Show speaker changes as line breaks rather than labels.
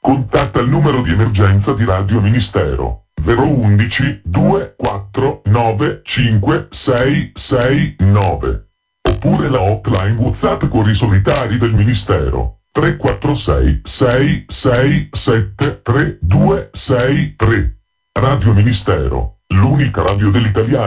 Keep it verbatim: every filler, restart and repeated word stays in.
contatta il numero di emergenza di Radio Ministero zero uno uno due quattro nove cinque sei sei nove oppure la hotline WhatsApp Cuori Solitari del Ministero tre quattro sei sei sei sette tre due sei tre. Radio Ministero, l'unica radio dell'italiano.